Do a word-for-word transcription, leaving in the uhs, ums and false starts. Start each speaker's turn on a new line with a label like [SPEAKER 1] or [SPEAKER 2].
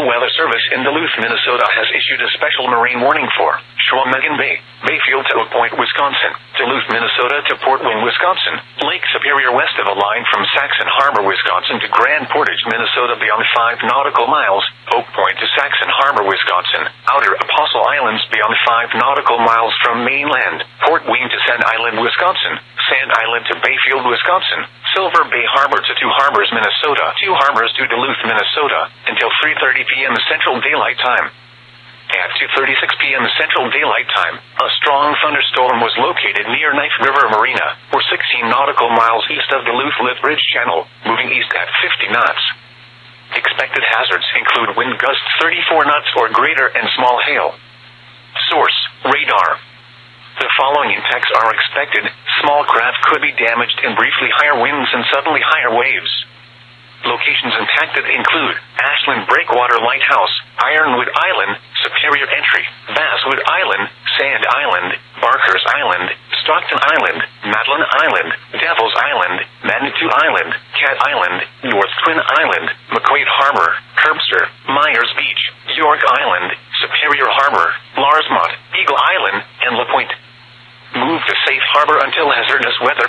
[SPEAKER 1] National Weather Service in Duluth, Minnesota has issued a special marine warning for Chequamegon Bay, Bayfield to Oak Point, Wisconsin, Duluth, Minnesota to Port Wing, Wisconsin, Lake Superior west of the line from Saxon Harbor, Wisconsin to Grand Portage, Minnesota beyond five nautical miles, Oak Point to Saxon Harbor, Wisconsin, Outer Apostle Islands beyond five nautical miles from mainland, Port Wing to Sand Island, Wisconsin, Sand Island to Bayfield, Wisconsin, Silver Bay Harbor to Two Harbors, Minnesota, Two Harbors to Duluth, Minnesota, until three thirty p.m. Central Daylight Time. At two thirty-six p.m. Central Daylight Time, a strong thunderstorm was located near Knife River Marina, or sixteen nautical miles east of Duluth Lethbridge Channel, moving east at fifty knots. Expected hazards include wind gusts thirty-four knots or greater and small hail. Source: radar. The following impacts are expected. Small craft could be damaged in briefly higher winds and suddenly higher waves. Locations impacted include Ashland Breakwater Lighthouse, Ironwood Island, Superior Entry, Basswood Island, Sand Island, Barker's Island, Stockton Island, Madeline Island, Devil's Island, Manitou Island, Cat Island, North Twin Island, McQuaid Harbor, Herbster, Myers Beach, York Island, Superior Harbor, Larsmont, Eagle Island, and La Pointe. Move to safe harbor until hazardous weather